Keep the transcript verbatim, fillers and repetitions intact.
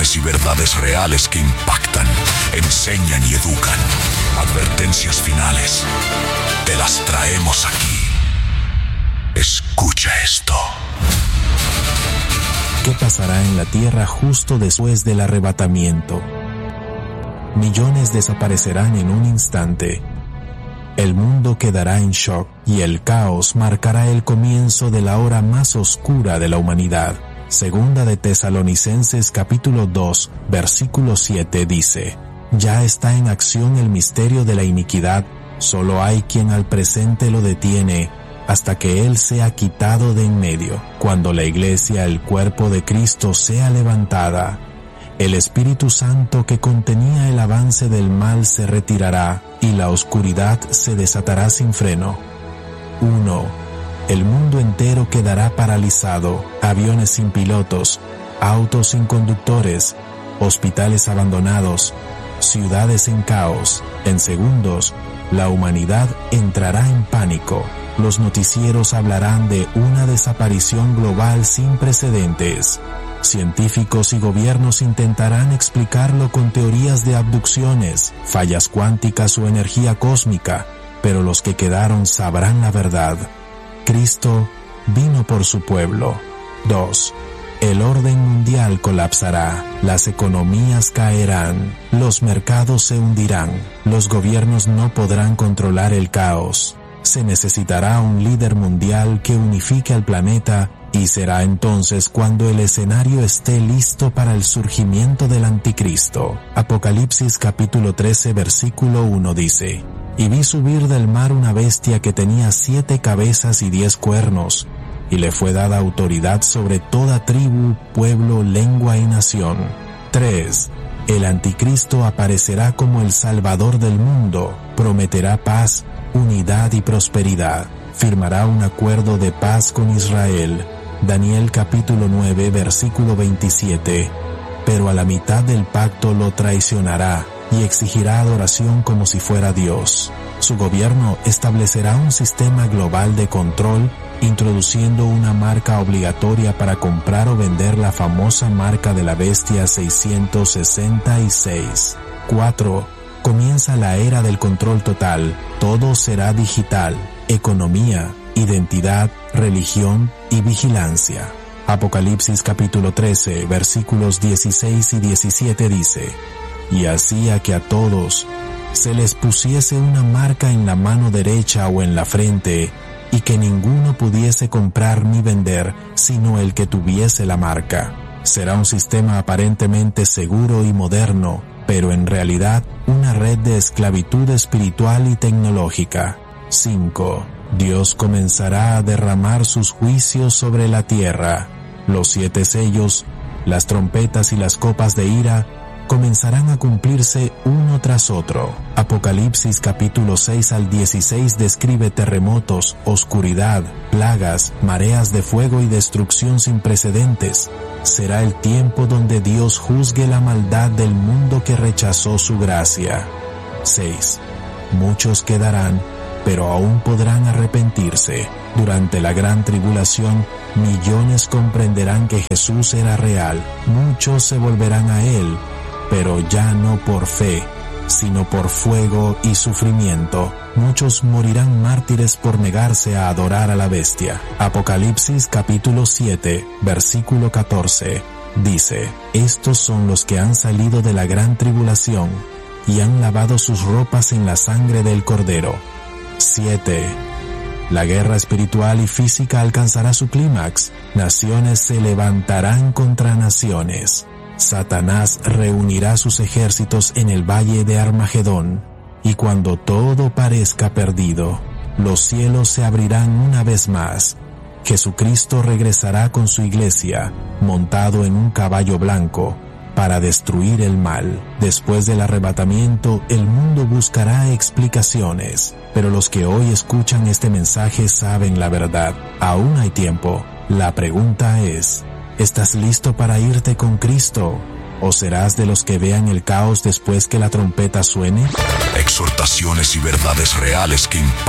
Exhortaciones y verdades reales que impactan, enseñan y educan. Advertencias finales. Te las traemos aquí. Escucha esto. ¿Qué pasará en la tierra justo después del arrebatamiento? Millones desaparecerán en un instante. El mundo quedará en shock y el caos marcará el comienzo de la hora más oscura de la humanidad. Segunda de Tesalonicenses capítulo dos, versículo siete dice: Ya está en acción el misterio de la iniquidad, solo hay quien al presente lo detiene, hasta que Él sea quitado de en medio. Cuando la Iglesia, el cuerpo de Cristo, sea levantada, el Espíritu Santo que contenía el avance del mal se retirará y la oscuridad se desatará sin freno. uno. El mundo entero quedará paralizado, aviones sin pilotos, autos sin conductores, hospitales abandonados, ciudades en caos. En segundos, la humanidad entrará en pánico. Los noticieros hablarán de una desaparición global sin precedentes. Científicos y gobiernos intentarán explicarlo con teorías de abducciones, fallas cuánticas o energía cósmica, pero los que quedaron sabrán la verdad. Cristo vino por su pueblo. dos. El orden mundial colapsará, las economías caerán, los mercados se hundirán, los gobiernos no podrán controlar el caos. Se necesitará un líder mundial que unifique al planeta y será entonces cuando el escenario esté listo para el surgimiento del anticristo. Apocalipsis capítulo trece versículo uno dice: Y vi subir del mar una bestia que tenía siete cabezas y diez cuernos, y le fue dada autoridad sobre toda tribu, pueblo, lengua y nación. tres. El anticristo aparecerá como el Salvador del mundo, prometerá paz, unidad y prosperidad. Firmará un acuerdo de paz con Israel. Daniel capítulo nueve versículo veintisiete. Pero a la mitad del pacto lo traicionará y exigirá adoración como si fuera Dios. Su gobierno establecerá un sistema global de control, introduciendo una marca obligatoria para comprar o vender la famosa marca de la bestia seiscientos sesenta y seis. cuatro. Comienza la era del control total. Todo será digital: economía, identidad, religión y vigilancia. Apocalipsis capítulo trece, versículos dieciséis y diecisiete dice: Y hacía que a todos se les pusiese una marca en la mano derecha o en la frente, y que ninguno pudiese comprar ni vender, sino el que tuviese la marca. Será un sistema aparentemente seguro y moderno, pero en realidad una red de esclavitud espiritual y tecnológica. cinco. Dios comenzará a derramar sus juicios sobre la tierra. Los siete sellos, las trompetas y las copas de ira comenzarán a cumplirse uno tras otro. Apocalipsis capítulo seis al dieciséis describe terremotos, oscuridad, plagas, mareas de fuego y destrucción sin precedentes. Será el tiempo donde Dios juzgue la maldad del mundo que rechazó su gracia. seis. Muchos quedarán, pero aún podrán arrepentirse. Durante la gran tribulación, millones comprenderán que Jesús era real. Muchos se volverán a Él, pero ya no por fe, sino por fuego y sufrimiento. Muchos morirán mártires por negarse a adorar a la bestia. Apocalipsis capítulo siete, versículo catorce, dice: Estos son los que han salido de la gran tribulación y han lavado sus ropas en la sangre del Cordero. siete. La guerra espiritual y física alcanzará su clímax. Naciones se levantarán contra naciones. Satanás reunirá sus ejércitos en el valle de Armagedón, y cuando todo parezca perdido, los cielos se abrirán una vez más. Jesucristo regresará con su iglesia, montado en un caballo blanco, para destruir el mal. Después del arrebatamiento, el mundo buscará explicaciones, pero los que hoy escuchan este mensaje saben la verdad. Aún hay tiempo. La pregunta es: ¿estás listo para irte con Cristo? ¿O serás de los que vean el caos después que la trompeta suene? Exhortaciones y verdades reales que